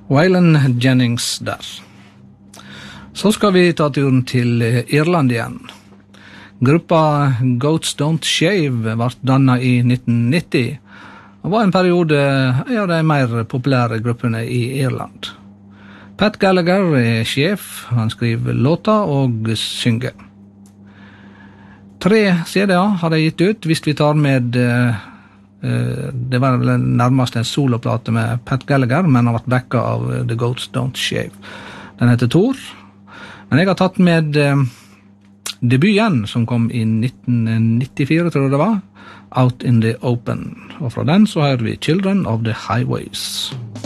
Waylon Jennings der. Så skal vi ta turen til Irland igjen. Gruppa Goats Don't Shave ble dannet i 1990, og var en periode en av de mer populære gruppene i Irland. Pat Gallagher er sjef, han skriver låter og synger. 3 CD-er har de gitt ut, hvis vi tar med, det var vel nærmest en soloplate med Pat Gallagher, men har vært backet av The Goats Don't Shave. Den heter Thor, men jeg har tatt med debuten som kom i 1994, tror jeg det var, Out in the Open. Og fra den så hører vi Children of the Highways.